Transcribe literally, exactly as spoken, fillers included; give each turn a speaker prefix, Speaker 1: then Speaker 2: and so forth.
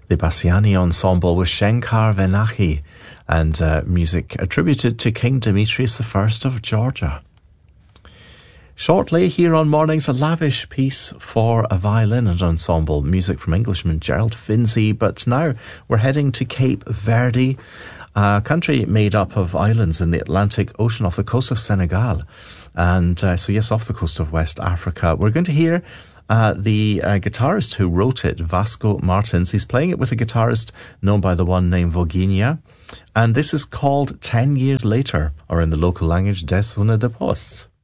Speaker 1: the Bassiani Ensemble with Shenkar Venachi, and uh, music attributed to King Demetrius the First of Georgia. Shortly, here on Mornings, a lavish piece for a violin and ensemble, music from Englishman Gerald Finzi. But now we're heading to Cape Verde, a country made up of islands in the Atlantic Ocean off the coast of Senegal. And uh, so, yes, off the coast of West Africa. We're going to hear uh, the uh, guitarist who wrote it, Vasco Martins. He's playing it with a guitarist known by the one named Voguinha. And this is called Ten Years Later, or in the local language, Des Una de Post.